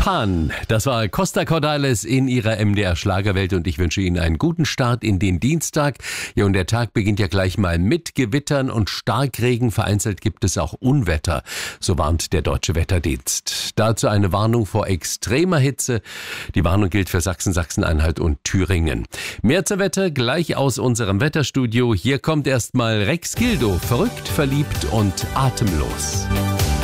Pan, das war Costa Cordalis in ihrer MDR Schlagerwelt und ich wünsche Ihnen einen guten Start in den Dienstag. Ja, und der Tag beginnt ja gleich mal mit Gewittern und Starkregen. Vereinzelt gibt es auch Unwetter, so warnt der Deutsche Wetterdienst. Dazu eine Warnung vor extremer Hitze. Die Warnung gilt für Sachsen, Sachsen-Anhalt und Thüringen. Mehr zum Wetter gleich aus unserem Wetterstudio. Hier kommt erstmal Rex Gildo, verrückt, verliebt und atemlos.